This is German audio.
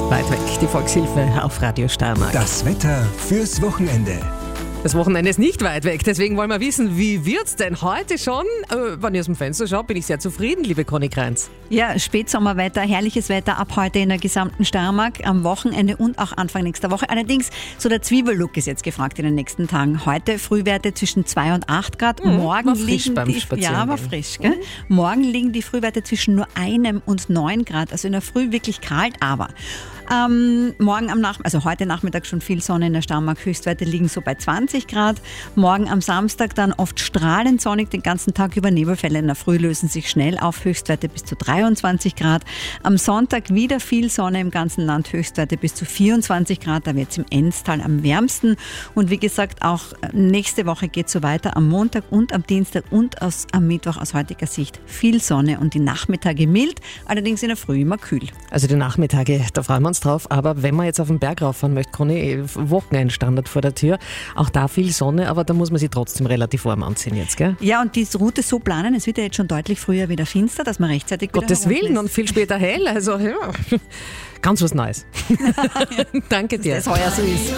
Weit weg, die Volkshilfe auf Radio Steiermark. Das Wetter fürs Wochenende. Das Wochenende ist nicht weit weg, deswegen wollen wir wissen, wie wird's denn heute schon? Wenn ich aus dem Fenster schaue, bin ich sehr zufrieden, liebe Conny Kreins. Ja, Spätsommerwetter, herrliches Wetter ab heute in der gesamten Steiermark, am Wochenende und auch Anfang nächster Woche. Allerdings, so der Zwiebellook ist jetzt gefragt in den nächsten Tagen. Heute Frühwerte zwischen 2 und 8 Grad. Morgen war frisch liegen beim die, Spazierengehen. Ja, war frisch. Gell? Morgen liegen die Frühwerte zwischen nur 1 und 9 Grad. Also in der Früh wirklich kalt, aber morgen also heute Nachmittag schon viel Sonne in der Steiermark. Höchstwerte liegen so bei 20 Grad. Morgen am Samstag dann oft strahlend sonnig den ganzen Tag über. Nebelfälle in der Früh lösen sich schnell auf. Höchstwerte bis zu 23 Grad. Am Sonntag wieder viel Sonne im ganzen Land. Höchstwerte bis zu 24 Grad. Da wird es im Enztal am wärmsten. Und wie gesagt, auch nächste Woche geht es so weiter. Am Montag und am Dienstag und am Mittwoch aus heutiger Sicht viel Sonne und die Nachmittage mild. Allerdings in der Früh immer kühl. Also die Nachmittage, da freuen wir uns drauf. Aber wenn man jetzt auf den Berg rauffahren möchte, Conny, Wochenendstandard vor der Tür, auch da viel Sonne, aber da muss man sich trotzdem relativ warm anziehen jetzt, gell? Ja, und die Route so planen, es wird ja jetzt schon deutlich früher wieder finster, dass man rechtzeitig wieder Gottes Willen herunterlässt. und viel später hell, also ja, ganz was Neues. Danke dir. Dass das heuer so ist.